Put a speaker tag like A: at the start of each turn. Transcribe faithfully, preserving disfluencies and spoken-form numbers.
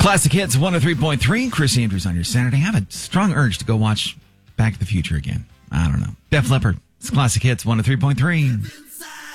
A: Classic Hits one oh three point three. Chris Andrews on your Saturday. I have a strong urge to go watch Back to the Future again. I don't know. Def Leppard. It's Classic Hits one oh three point three.